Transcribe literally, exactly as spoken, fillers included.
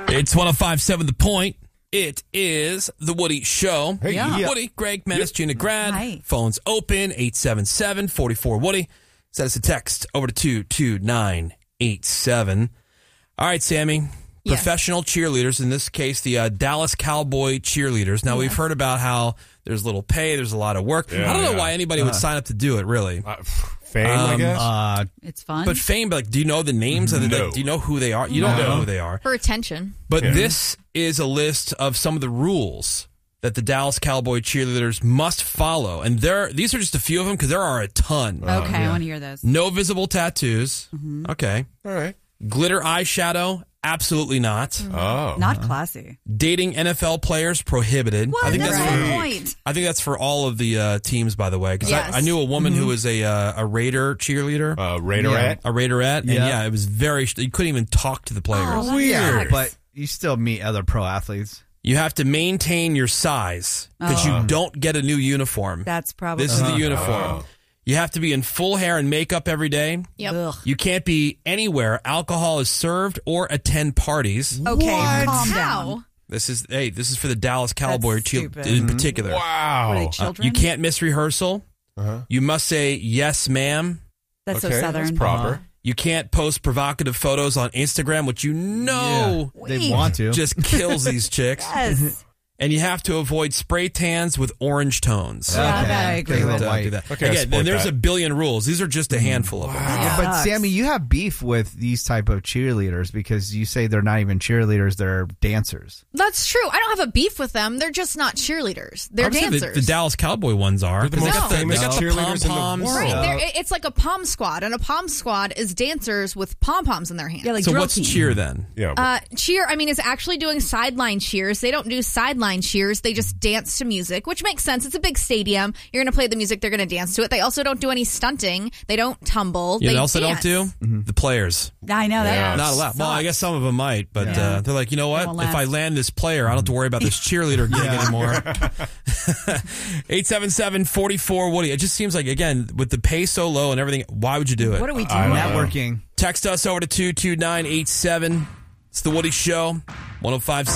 It's one oh five point seven The Point. It is The Woody Show. Hey, Yeah. yeah. Woody, Greg, Menace, Gina Grad. Hi. Phones open, eight seven seven, four four Woody. Send us a text over to two two nine eight seven. All right, Sammy. Yes. Professional cheerleaders, in this case, the uh, Dallas Cowboy cheerleaders. Now, we've heard about how there's little pay, there's a lot of work. Yeah, I don't know yeah. why anybody would sign up to do it, really. Uh, fame, I Um, guess. Uh, It's fun. But fame, like, do you know the names of the, No. like, do you know who they are? You don't No. know who they are. For attention. But Yeah. this is a list of some of the rules that the Dallas Cowboy cheerleaders must follow. And there, these are just a few of them because there are a ton. okay, I want to hear those. No visible tattoos. Okay. All right. Glitter eyeshadow. Absolutely not. Oh. Not classy. Dating N F L players prohibited. What? I think That's that's the for, point. I think that's for all of the uh, teams, by the way. Because Yes. I, I knew a woman who was a uh, a Raider cheerleader, Uh, Raiderette. a Raiderette, and Yeah. yeah, it was very. You couldn't even talk to the players. Oh, that yeah, sucks. but you still meet other pro athletes. You have to maintain your size because Oh. you don't get a new uniform. That's probably. This is the Uh-huh. uniform. You have to be in full hair and makeup every day. Yep. Ugh. You can't be anywhere alcohol is served or attend parties. Okay, What? calm How? down. This is hey, this is for the Dallas Cowboy That's cheer- stupid. in particular. Wow. What are they, Uh, children? you can't miss rehearsal. Uh-huh. You must say yes, ma'am. That's okay, so southern. That's proper. You can't post provocative photos on Instagram, which you know They Wait. want to. just kills these chicks. Yes. And you have to avoid spray tans with orange tones. Yeah, that I agree Take a with. little Don't do white. that. Okay, I Again, support and there's that. a billion rules. These are just a handful of them. Yeah, but Sucks. Sammy, you have beef with these type of cheerleaders because you say they're not even cheerleaders; they're dancers. That's true. I don't have a beef with them. They're just not cheerleaders. They're I would say dancers. The, the Dallas Cowboy ones are. They're the 'cause they most got the, famous they got the cheerleaders in the pom-poms. world. Right. Uh, They're, it- it's like a pom squad, and a pom squad is dancers with pom poms in their hands. Yeah, like So drill what's team. cheer then? Yeah. Uh, cheer, I mean, is actually doing sideline cheers. They don't do sideline cheers. They just dance to music, which makes sense. It's a big stadium. You're going to play the music. They're going to dance to it. They also don't do any stunting. They don't tumble. You know they what else they don't dance. do? The players. I know that. Yeah. Not allowed. Well, I guess some of them might, but Yeah. uh, they're like, you know what? won't If I last. land this player, I don't have to worry about this cheerleader gig anymore. eight seven seven, four four Woody. It just seems like, again, with the pay so low and everything, why would you do it? What are we I doing? don't know. Networking. Text us over to two two nine eight seven. It's The Woody Show, one oh five point seven